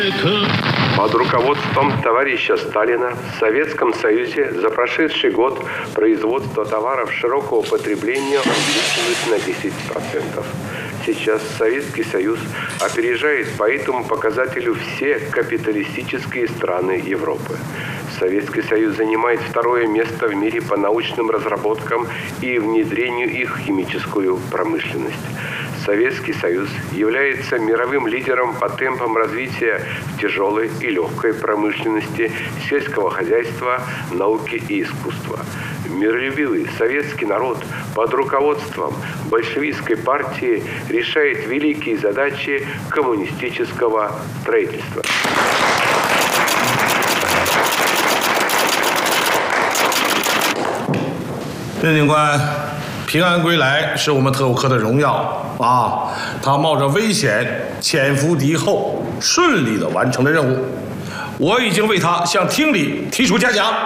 Под руководством товарища Сталина в Советском Союзе за прошедший год производство товаров широкого потребления увеличилось на 10%. Сейчас Советский Союз опережает по этому показателю все капиталистические страны Европы. Советский Союз занимает второе место в мире по научным разработкам и внедрению их в химическую промышленность. Советский Союз является мировым лидером по темпам развития в тяжелой и легкой промышленности, сельского хозяйства, науки и искусства. Миролюбивый советский народ под руководством большевистской партии решает великие задачи коммунистического строительства. 任警官平安归来是我们特务科的荣耀啊！他冒着危险潜伏敌后，顺利地完成了任务。我已经为他向厅里提出嘉奖。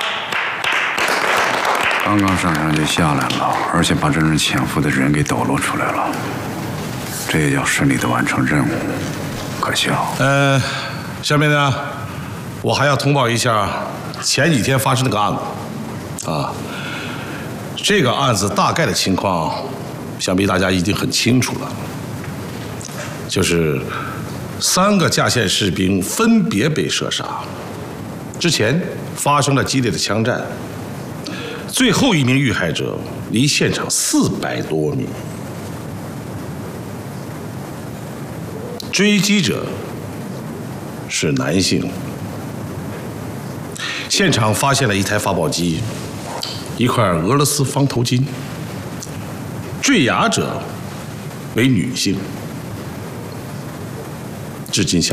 刚刚上山就下来了，而且把真正潜伏的人给抖露出来了，这也叫顺利地完成任务，可笑。 下面呢，我还要通报一下前几天发生那个案子啊。 这个案子大概的情况，想必大家已经很清楚了。就是3个架线士兵分别被射杀，之前发生了激烈的枪战，最后一名遇害者离现场400多米，追击者是男性。现场发现了一台发报机。 一块俄罗斯方头巾，坠崖者为女性，至今